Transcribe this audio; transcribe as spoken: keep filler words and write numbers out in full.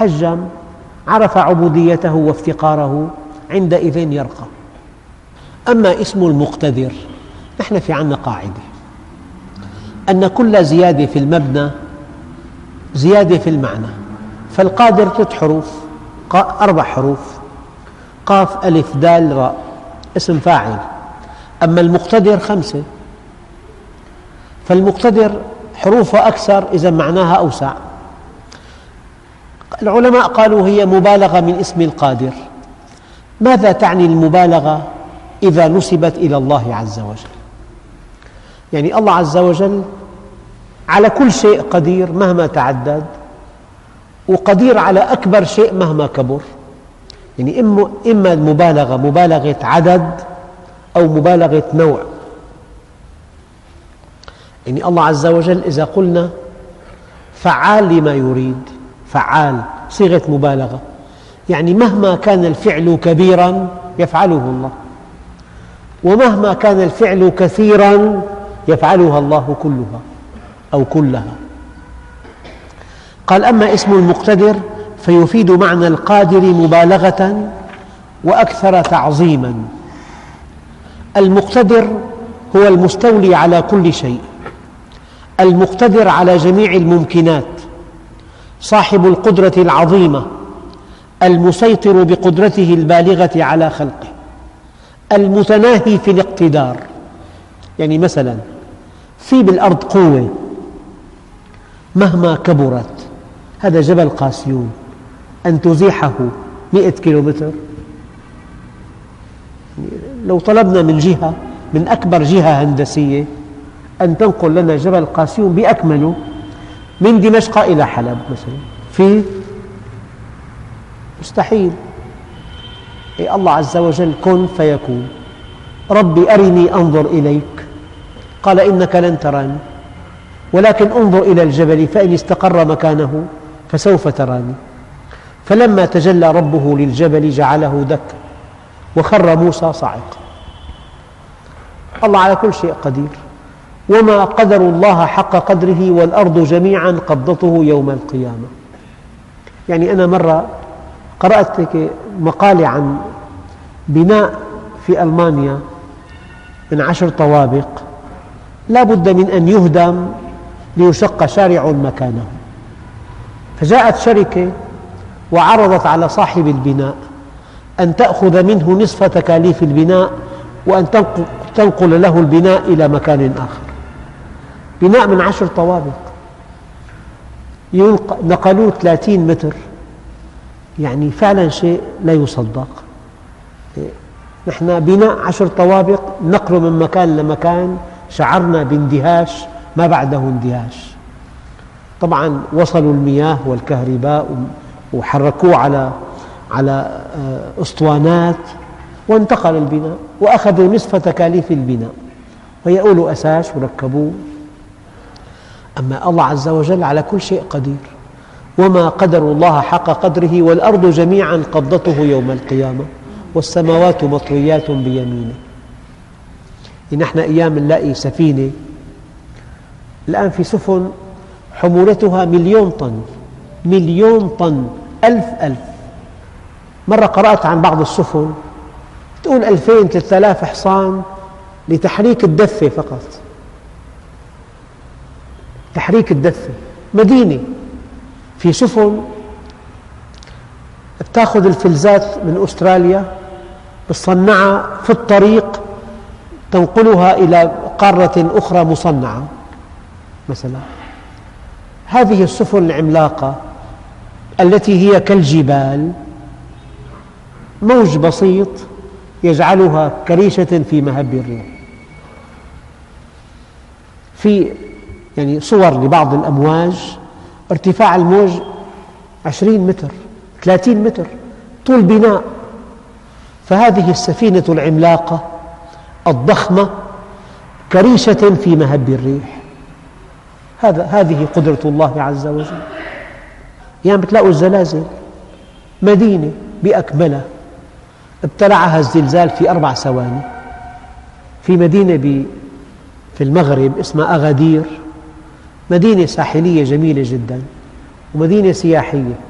تحجم، عرف عبوديته وافتقاره، عندئذ يرقى. أما اسم المقتدر، نحن في عنا قاعدة أن كل زيادة في المبنى زيادة في المعنى. فالقادر ثلاث حروف، أربع حروف، قاف ألف دال راء، اسم فاعل. أما المقتدر خمسة، فالمقتدر حروفها أكثر إذا معناها أوسع. العلماء قالوا هي مبالغة من اسم القادر. ماذا تعني المبالغة إذا نسبت إلى الله عز وجل؟ يعني الله عز وجل على كل شيء قدير مهما تعدد، وقدير على أكبر شيء مهما كبر. يعني إما المبالغة مبالغة عدد أو مبالغة نوع. يعني الله عز وجل إذا قلنا فعال لما يريد، فعال صيغة مبالغة، يعني مهما كان الفعل كبيراً يفعله الله، ومهما كان الفعل كثيراً يفعلها الله كلها أو كلها. قال: أما اسم المقتدر فيفيد معنى القادر مبالغة وأكثر تعظيماً. المقتدر هو المستولي على كل شيء، المقتدر على جميع الممكنات، صاحب القدرة العظيمة، المسيطر بقدرته البالغة على خلقه، المتناهي في الاقتدار. يعني مثلاً في بالأرض قوة مهما كبرت، هذا جبل قاسيون، أن تزيحه مئة كيلومتر، لو طلبنا من جهة، من أكبر جهة هندسية، أن تنقل لنا جبل قاسيون بأكمله من دمشق إلى حلب مثلا، في مستحيل. أي الله عز وجل كن فيكون. ربي أرني أنظر إليك، قال: إنك لن تراني ولكن انظر إلى الجبل فإن استقر مكانه فسوف تراني. فلما تجلى ربه للجبل جعله دكا وخر موسى صعقا. الله على كل شيء قدير. وما قدروا الله حق قدره والأرض جميعا قبضته يوم القيامة. يعني أنا مرة قرأت مقالة عن بناء في ألمانيا من عشر طوابق لا بد من أن يهدم ليشق شارع مكانه، فجاءت شركة وعرضت على صاحب البناء أن تأخذ منه نصف تكاليف البناء وأن تنقل له البناء إلى مكان آخر. بناء من عشر طوابق نقلوه ثلاثين متر، يعني فعلا شيء لا يصدق. نحن بناء عشر طوابق نقله من مكان لمكان شعرنا باندهاش ما بعده اندهاش. طبعا وصلوا المياه والكهرباء وحركوه على على أسطوانات وانتقل البناء وأخذوا نصف تكاليف البناء ويقولوا أساس وركبوه. أما الله عز وجل على كل شيء قدير. وما قدروا الله حق قدره والأرض جميعا قبضته يوم القيامة والسماوات مطويات بيمينه. نحن أيام نلاقي سفينة، الآن في سفن حمولتها مليون طن، مليون طن، ألف ألف. مرة قرأت عن بعض السفن تقول ألفين ثلاثة آلاف حصان لتحريك الدفة فقط، تحريك الدفة. مدينة في سفن تأخذ الفلزات من أستراليا تصنعها في الطريق تنقلها إلى قارة أخرى مصنعة مثلا. هذه السفن العملاقة التي هي كالجبال موج بسيط يجعلها كريشة في مهب الريح. في يعني صور لبعض الأمواج ارتفاع الموج عشرين متر، ثلاثين متر طول بناء. فهذه السفينة العملاقة الضخمة كريشة في مهب الريح. هذا هذه قدرة الله عز وجل. يعني بتلاقوا الزلازل، مدينة بأكملها ابتلعها الزلزال في أربع ثواني. في مدينة في المغرب اسمها أغادير، مدينة ساحلية جميلة جدا ومدينة سياحية،